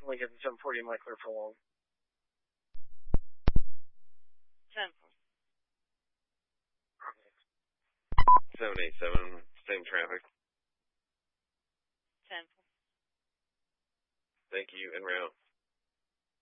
Lincoln 740, am I clear for long? 10. 787, same traffic. 10. Thank you, en route.